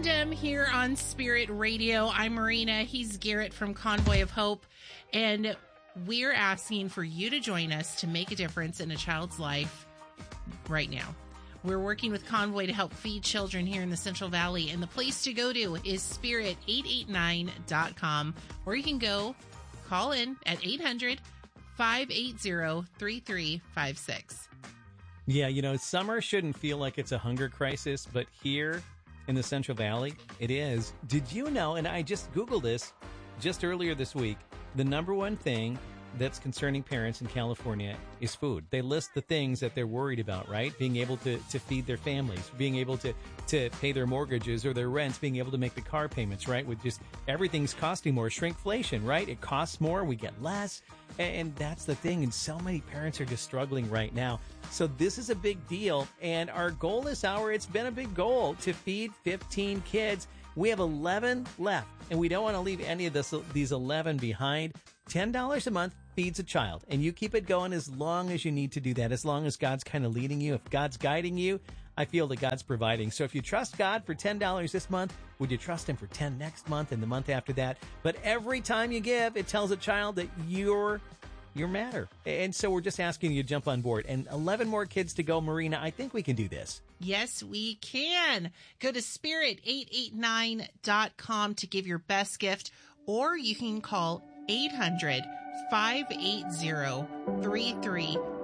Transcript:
Kingdom here on Spirit Radio. I'm Marina. He's Garrett from Convoy of Hope. And we're asking for you to join us to make a difference in a child's life right now. We're working with Convoy to help feed children here in the Central Valley. And the place to go to is spirit889.com, or you can call in at 800-580-3356. Yeah, summer shouldn't feel like it's a hunger crisis, but here in the Central Valley, it is. Did you know, and I just Googled this just earlier this week, the number one thing that's concerning parents in California is food. They list the things that they're worried about, right? Being able to feed their families, being able to pay their mortgages or their rents, being able to make the car payments, right? With just everything's costing more. Shrinkflation, right? It costs more, we get less. And that's the thing. And so many parents are just struggling right now. So this is a big deal. And our goal this hour, it's been a big goal to feed 15 kids. We have 11 left, and we don't want to leave any of these 11 behind. $10 a month feeds a child, and you keep it going as long as you need to do that, as long as God's kind of leading you. If God's guiding you, I feel that God's providing. So if you trust God for $10 this month, would you trust Him for 10 next month and the month after that? But every time you give, it tells a child that you're matter. And so we're just asking you to jump on board. And 11 more kids to go, Marina. I think we can do this. Yes, we can. Go to spirit889.com to give your best gift, or you can call 800-580-3356.